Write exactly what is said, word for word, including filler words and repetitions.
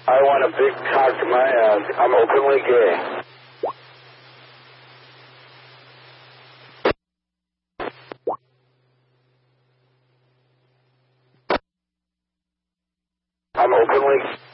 I want a big cock in my ass. I'm openly gay. I'm openly